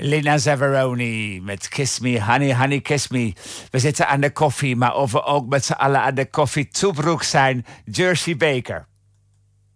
Lina Zavaroni met Kiss Me, Honey, Honey, Kiss Me. We zitten aan de koffie, maar of we ook met z'n allen aan de koffie toebroek zijn. Jersey Baker.